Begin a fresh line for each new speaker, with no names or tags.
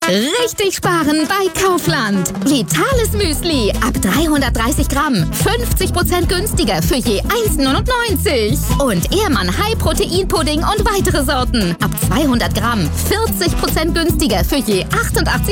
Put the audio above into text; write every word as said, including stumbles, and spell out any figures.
Richtig sparen bei Kaufland. Vitales Müsli ab dreihundertdreißig Gramm. fünfzig Prozent günstiger für je eins neunundneunzig. Und Ehrmann High Protein Pudding und weitere Sorten ab zweihundert Gramm. vierzig Prozent günstiger für je achtundachtzig